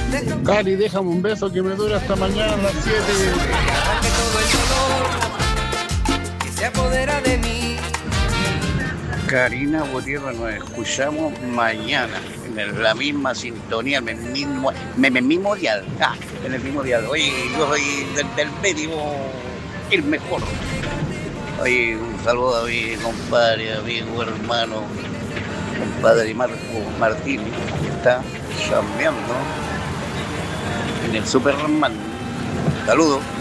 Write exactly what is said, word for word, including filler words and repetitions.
Cari, déjame un beso que me dura hasta mañana a las siete. Que todo el dolor que se apodera de mí. Karina Gutiérrez, nos escuchamos mañana en el- la misma sintonía, en el mismo, en el mismo dial. Ah, en el mismo dial. Oye, yo soy del, del medio, el mejor. Oye, un saludo a mi compadre, amigo, hermano, compadre Marco Martín, que está chambeando en el Superman. Saludos.